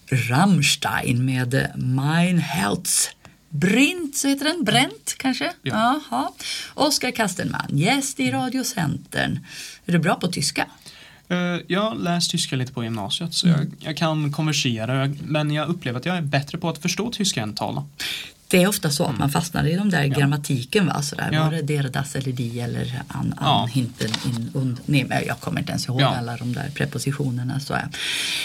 Rammstein med Mein Herz brinnt, så heter den. Bränt kanske? Ja. Jaha. Oskar Kastenman, gäst i Radiocentern. Är du bra på tyska? Jag har läst tyska lite på gymnasiet, så jag kan konversera, men jag upplever att jag är bättre på att förstå tyska än tala. Det är ofta så att man fastnar i de där grammatiken, va? Sådär. Ja. Var det der, das eller die eller an, hinten, in, und, nej, jag kommer inte ens ihåg alla de där prepositionerna. Så är.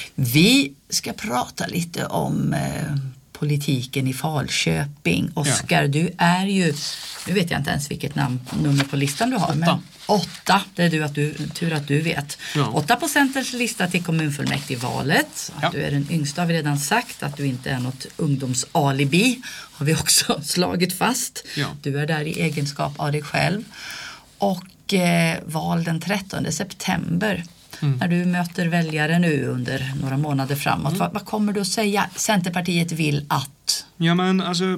Vi ska prata lite om politiken i Falköping. Oskar, du är ju, nu vet jag inte ens vilket nummer på listan du har. 8. Men 8, det är tur att du vet. 8 på Centerns lista till kommunfullmäktigevalet. Att du är den yngsta har vi redan sagt. Att du inte är något ungdomsalibi har vi också slagit fast. Du är där i egenskap av dig själv. Och val den 13 september. När du möter väljare nu under några månader framåt. Vad kommer du att säga? Centerpartiet vill att? Ja, men alltså,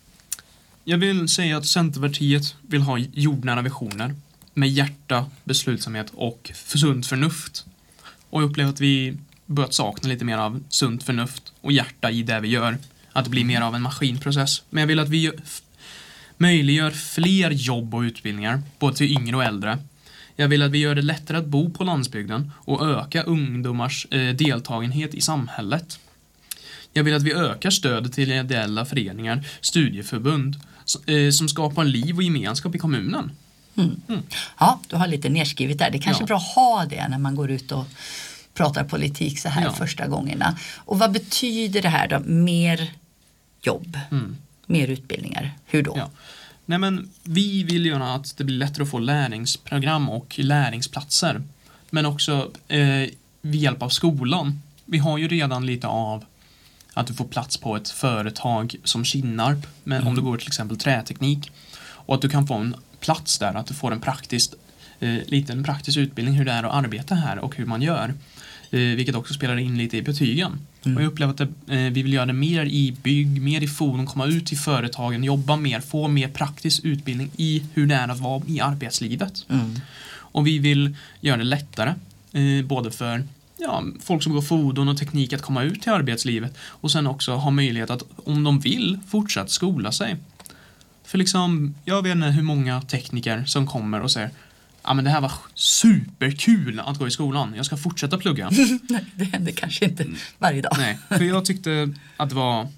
jag vill säga att Centerpartiet vill ha jordnära visioner med hjärta, beslutsamhet och sunt förnuft. Och jag upplever att vi börjat sakna lite mer av sunt förnuft och hjärta i det vi gör. Att det blir mer av en maskinprocess. Men jag vill att vi möjliggör fler jobb och utbildningar, både till yngre och äldre. Jag vill att vi gör det lättare att bo på landsbygden och öka ungdomars deltagenhet i samhället. Jag vill att vi ökar stödet till ideella föreningar, studieförbund som skapar liv och gemenskap i kommunen. Ja, du har lite nedskrivet där. Det är kanske bra att ha det när man går ut och pratar politik så här första gångerna. Och vad betyder det här då? Mer jobb, mer utbildningar. Hur då? Ja. Nej, men vi vill göra att det blir lättare att få lärlingsprogram och lärlingsplatser. Men också vid hjälp av skolan. Vi har ju redan lite av att du får plats på ett företag som Kinnarp. Men om du går till exempel träteknik. Och att du kan få en plats där. Att du får en liten praktisk utbildning hur det är att arbeta här och hur man gör. Vilket också spelar in lite i betygen. Och jag upplever att vi vill göra det mer i bygg, mer i fordon, komma ut till företagen, jobba mer, få mer praktisk utbildning i hur det är att vara i arbetslivet. Och vi vill göra det lättare, både för folk som går fordon och teknik att komma ut till arbetslivet. Och sen också ha möjlighet att, om de vill, fortsätta skola sig. För liksom, jag vet inte hur många tekniker som kommer och säger: ja, men det här var superkul att gå i skolan. Jag ska fortsätta plugga. Nej, det händer kanske inte varje dag. Nej, för jag tyckte att det var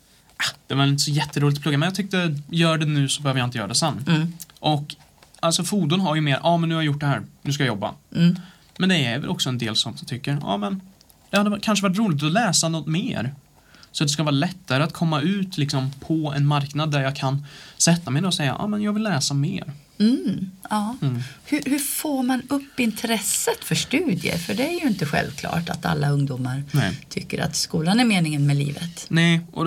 inte så jätteroligt att plugga. Men jag tyckte, gör det nu så behöver jag inte göra det sen. Och alltså fordon har ju mer, men nu har jag gjort det här, nu ska jag jobba. Men det är väl också en del som tycker, men det hade kanske varit roligt att läsa något mer. Så det ska vara lättare att komma ut liksom på en marknad där jag kan sätta mig och säga, men jag vill läsa mer. Hur får man upp intresset för studier? För det är ju inte självklart att alla ungdomar tycker att skolan är meningen med livet. Nej, och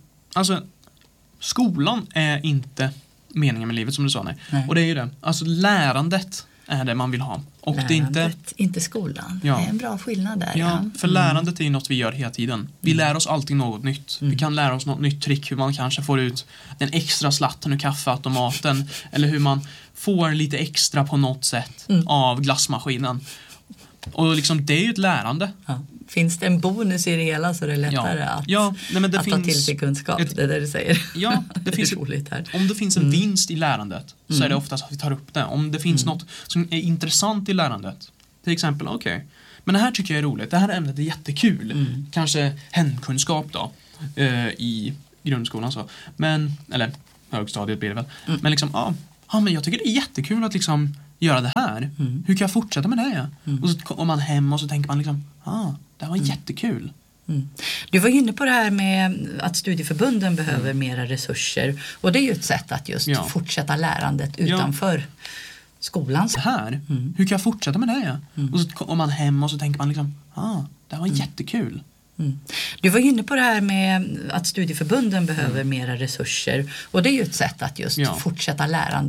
skolan är inte meningen med livet, som du sa. Nej. Och det är ju det. Alltså lärandet är det man vill ha. Och lärandet, det är inte skolan. Det är en bra skillnad där. Ja, för lärandet är ju något vi gör hela tiden. Vi lär oss alltid något nytt. Vi kan lära oss något nytt trick, hur man kanske får ut den extra slatten ur kaffeautomaten. Eller hur man får lite extra på något sätt av glassmaskinen. Och liksom, det är ju ett lärande. Finns det en bonus i det hela så är det lättare att ta till sig kunskap. Det är det du säger. Ja, det finns roligt här. Om det finns en vinst i lärandet så är det oftast att vi tar upp det. Om det finns något som är intressant i lärandet. Till exempel, men det här tycker jag är roligt. Det här ämnet är jättekul. Kanske hemkunskap då. I grundskolan så. Eller högstadiet blir det väl. Men liksom, men jag tycker det är jättekul att liksom göra det här. Hur kan jag fortsätta med det? Och så kommer man hem och så tänker man liksom, det var jättekul. Du var inne på det här med att studieförbunden behöver mera resurser. Och det är ju ett sätt att just fortsätta lärandet utanför skolan. Det här, hur kan jag fortsätta med det? Och så kommer man hem och så tänker man liksom, det var jättekul. Du var inne på det här med att studieförbunden behöver mera resurser. Och det är ju ett sätt att just fortsätta lärandet